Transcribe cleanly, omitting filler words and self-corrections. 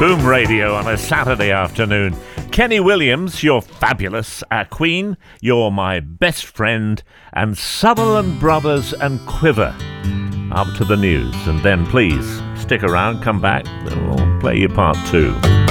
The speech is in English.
Boom Radio on a Saturday afternoon. Kenny Williams, You're Fabulous. Queen, You're My Best Friend. And Sutherland Brothers and Quiver. Up to the news. And then please stick around, come back, and we'll play you part 2.